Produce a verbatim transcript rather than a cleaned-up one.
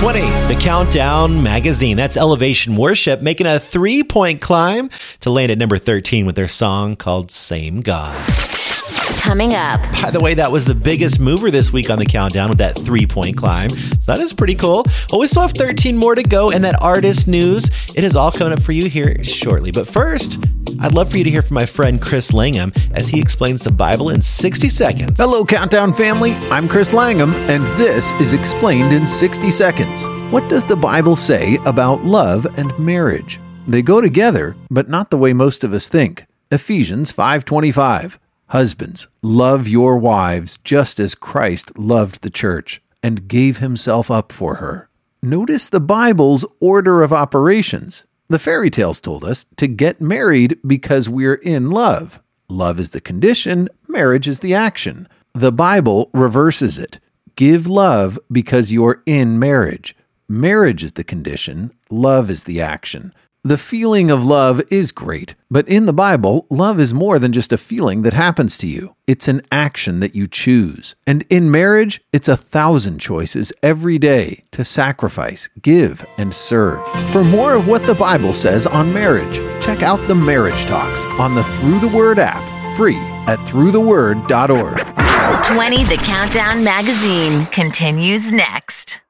twenty, the Countdown Magazine. That's Elevation Worship making a three-point climb to land at number thirteen with their song called Same God. Coming up. By the way, that was the biggest mover this week on the Countdown with that three-point climb. So that is pretty cool. Well, we still have thirteen more to go, and that artist news, it is all coming up for you here shortly. But first, I'd love for you to hear from my friend Chris Langham as he explains the Bible in sixty seconds. Hello, Countdown family. I'm Chris Langham, and this is Explained in sixty seconds. What does the Bible say about love and marriage? They go together, but not the way most of us think. Ephesians five twenty-five. Husbands, love your wives just as Christ loved the church and gave himself up for her. Notice the Bible's order of operations. The fairy tales told us to get married because we're in love. Love is the condition, marriage is the action. The Bible reverses it. Give love because you're in marriage. Marriage is the condition, love is the action. The feeling of love is great, but in the Bible, love is more than just a feeling that happens to you. It's an action that you choose. And in marriage, it's a thousand choices every day to sacrifice, give, and serve. For more of what the Bible says on marriage, check out the Marriage Talks on the Through the Word app, free at through the word dot org. twenty The Countdown Magazine continues next.